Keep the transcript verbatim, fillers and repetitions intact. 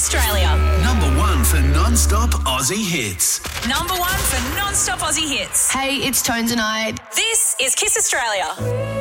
Australia. Number one for non-stop Aussie hits. Number one for non-stop Aussie hits. Hey, it's Tones and I. This is Kiss Australia.